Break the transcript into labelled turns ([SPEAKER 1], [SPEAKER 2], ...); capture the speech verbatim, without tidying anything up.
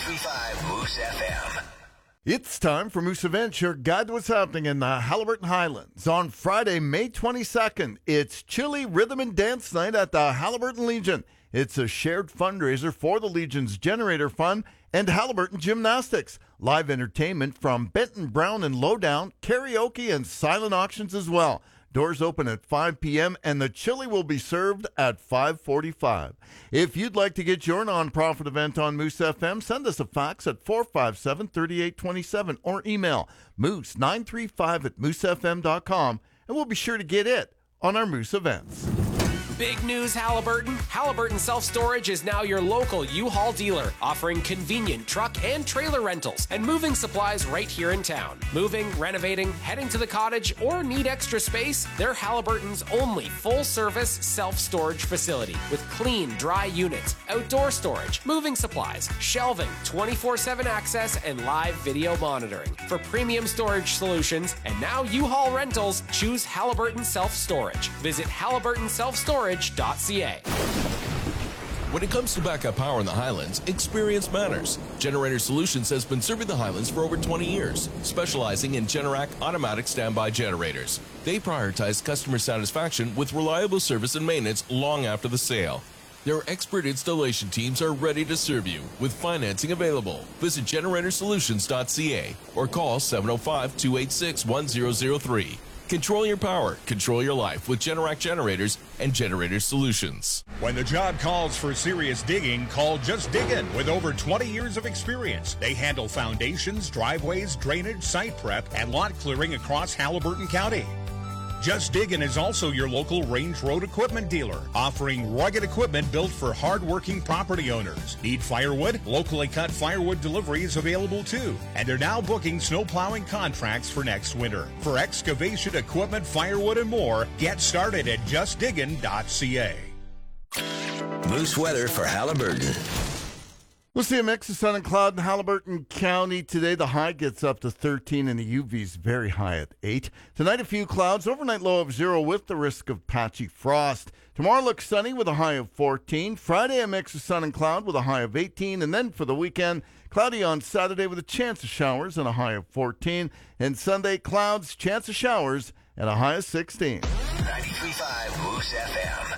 [SPEAKER 1] ninety-three point five Moose F M.
[SPEAKER 2] It's time for Moose Events, your guide to what's happening in the Haliburton Highlands. On Friday, May twenty-second, it's Chili Rhythm and Dance Night at the Haliburton Legion. It's a shared fundraiser for the Legion's Generator Fund and Haliburton Gymnastics. Live entertainment from Benton Brown and Lowdown, karaoke, and silent auctions as well. Doors open at five p.m. and the chili will be served at five forty-five. If you'd like to get your nonprofit event on Moose F M, send us a fax at four five seven, three eight two seven or email moose nine three five at moose f m dot com, and we'll be sure to get it on our Moose Events.
[SPEAKER 3] Big news, Haliburton. Haliburton Self-Storage is now your local U-Haul dealer, offering convenient truck and trailer rentals and moving supplies right here in town. Moving, renovating, heading to the cottage, or need extra space? They're Haliburton's only full-service self-storage facility with clean, dry units, outdoor storage, moving supplies, shelving, twenty-four seven access, and live video monitoring. For premium storage solutions and now U-Haul rentals, choose Haliburton Self-Storage. Visit Haliburton Self-Storage dot c a.
[SPEAKER 4] When it comes to backup power in the Highlands, experience matters. Generator Solutions has been serving the Highlands for over twenty years, specializing in Generac automatic standby generators. They prioritize customer satisfaction with reliable service and maintenance long after the sale. Their expert installation teams are ready to serve you with financing available. Visit generator solutions dot c a or call seven oh five, two eight six, one zero zero three. Control your power, control your life with Generac Generators and Generator Solutions.
[SPEAKER 5] When the job calls for serious digging, call Just Diggin' with over twenty years of experience. They handle foundations, driveways, drainage, site prep, and lot clearing across Haliburton County. Just Diggin' is also your local Range Road equipment dealer, offering rugged equipment built for hard-working property owners. Need firewood? Locally cut firewood delivery is available too. And they're now booking snow plowing contracts for next winter. For excavation equipment, firewood, and more, get started at just diggin dot c a.
[SPEAKER 1] Moose weather for Haliburton.
[SPEAKER 2] We'll see a mix of sun and cloud in Haliburton County today. The high gets up to thirteen and the U V's very high at eight. Tonight a few clouds, overnight low of zero with the risk of patchy frost. Tomorrow looks sunny with a high of fourteen. Friday a mix of sun and cloud with a high of eighteen. And then for the weekend, cloudy on Saturday with a chance of showers and a high of fourteen. And Sunday clouds, chance of showers and a high of sixteen.
[SPEAKER 1] ninety-three point five Moose F M.